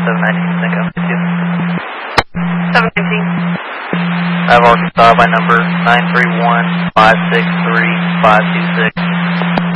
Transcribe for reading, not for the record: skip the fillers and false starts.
719, Cinco. 719. I have Arkansas by number 931-563-526.